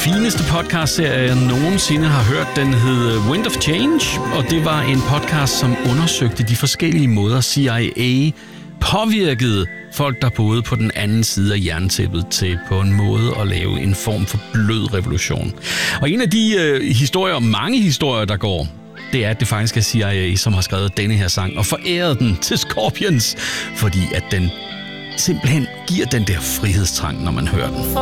fineste podcastserie, jeg nogensinde har hørt. Den hed Wind of Change, og det var en podcast, som undersøgte de forskellige måder, CIA påvirkede folk, der boede på den anden side af jerntæppet, til på en måde at lave en form for blød revolution. Og en af de mange historier, der går, det er, at det faktisk er CIA, som har skrevet denne her sang og foræret den til Scorpions, fordi at den simpelthen giver den der frihedstrang, når man hører den.